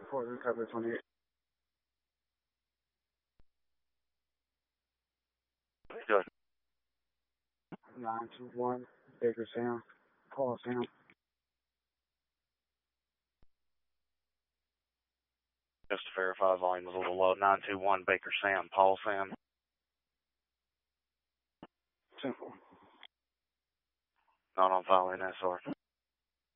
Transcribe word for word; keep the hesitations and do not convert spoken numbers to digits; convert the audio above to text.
Fort Recovery twenty-eight. Good. nine two one, Baker Sam. Paul Sam. Just to verify, volume was a little low. nine two one, Baker Sam. Paul Sam. Simple. Not on file in S R.